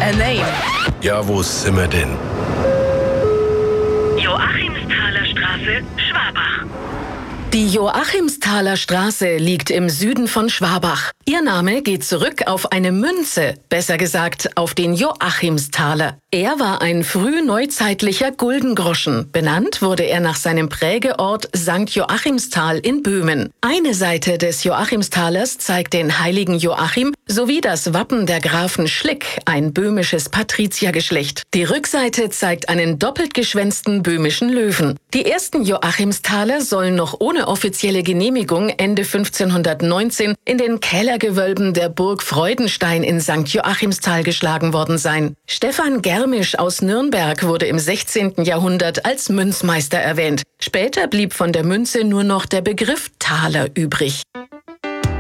A name. Ja, wo sind wir denn? Joachimsthaler Straße, Schwabach. Die Joachimsthaler Straße liegt im Süden von Schwabach. Ihr Name geht zurück auf eine Münze, besser gesagt auf den Joachimsthaler. Er war ein frühneuzeitlicher Guldengroschen. Benannt wurde er nach seinem Prägeort St. Joachimsthal in Böhmen. Eine Seite des Joachimsthalers zeigt den heiligen Joachim sowie das Wappen der Grafen Schlick, ein böhmisches Patriziergeschlecht. Die Rückseite zeigt einen doppelt geschwänzten böhmischen Löwen. Die ersten Joachimsthaler sollen noch ohne offizielle Genehmigung Ende 1519 in den Kellergewölben der Burg Freudenstein in St. Joachimsthal geschlagen worden sein. Stefan Germisch aus Nürnberg wurde im 16. Jahrhundert als Münzmeister erwähnt. Später blieb von der Münze nur noch der Begriff Thaler übrig.